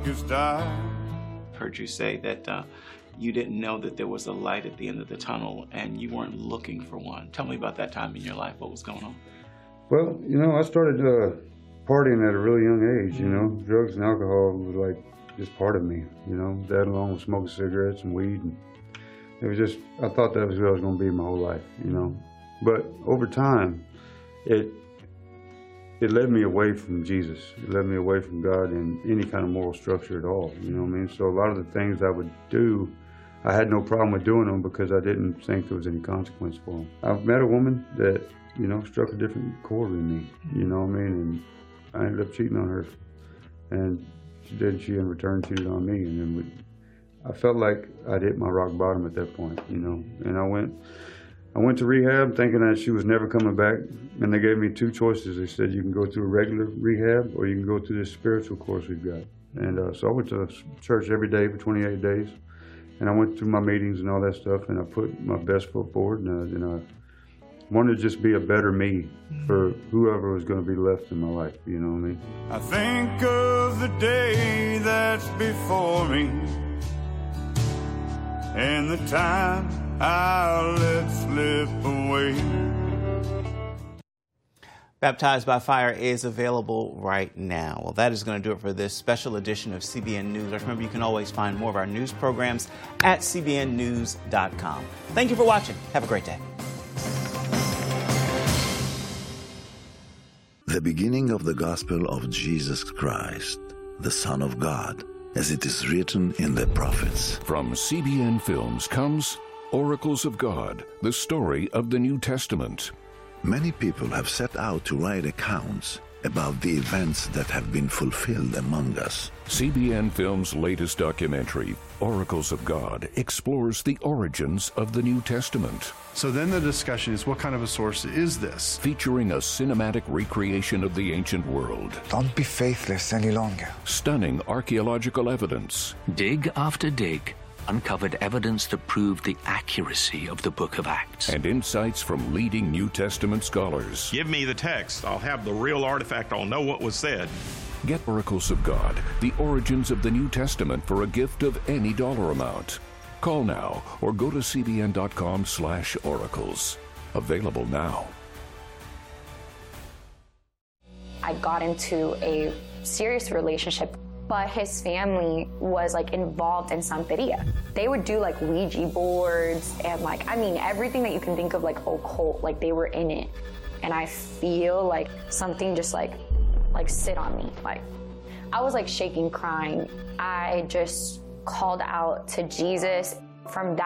Heard you say that you didn't know that there was a light at the end of the tunnel and you weren't looking for one. Tell me about that time in your life. What was going on? Well, I started partying at a really young age, Drugs and alcohol was like just part of me, That along with smoking cigarettes and weed. And it was just, I thought that was who I was going to be my whole life, But over time, it led me away from Jesus. It led me away from God and any kind of moral structure at all, So a lot of the things I would do, I had no problem with doing them because I didn't think there was any consequence for them. I've met a woman that, struck a different chord with me, And I ended up cheating on her. And she in return cheated on me. And then I felt like I'd hit my rock bottom at that point, And I went to rehab thinking that she was never coming back, and they gave me two choices. They said, you can go through a regular rehab or you can go through this spiritual course we've got. And so I went to church every day for 28 days, and I went through my meetings and all that stuff, and I put my best foot forward, and I wanted to just be a better me for whoever was going to be left in my life, you know what I mean? I think of the day that's before me and the time I'll let slip away. Baptized by Fire is available right now. Well, that is going to do it for this special edition of CBN News. Remember, you can always find more of our news programs at cbnnews.com. Thank you for watching. Have a great day. The beginning of the gospel of Jesus Christ, the Son of God, as it is written in the prophets. From CBN Films comes Oracles of God, the story of the New Testament. Many people have set out to write accounts about the events that have been fulfilled among us. CBN Films' latest documentary, Oracles of God, explores the origins of the New Testament. So then the discussion is, what kind of a source is this? Featuring a cinematic recreation of the ancient world. Don't be faithless any longer. Stunning archaeological evidence. Dig after dig uncovered evidence that proved the accuracy of the book of Acts. And insights from leading New Testament scholars. Give me the text. I'll have the real artifact. I'll know what was said. Get Oracles of God, the origins of the New Testament for a gift of any dollar amount. Call now or go to cbn.com/oracles. Available now. I got into a serious relationship, but his family was involved in Santeria. They would do Ouija boards and everything that you can think of occult, they were in it. And I feel like something just sit on me. I was shaking, crying. I just called out to Jesus. From that